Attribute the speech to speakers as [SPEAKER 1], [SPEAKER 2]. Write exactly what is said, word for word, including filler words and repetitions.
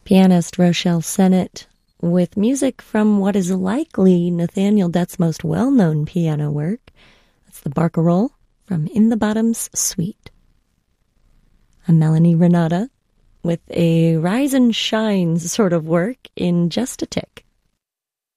[SPEAKER 1] Pianist Rochelle Sennett with music from what is likely Nathaniel Dett's most well-known piano work. That's the Barcarolle from In the Bottom's Suite. I'm Melanie Renata with a Rise and Shine sort of work in Just a Tick.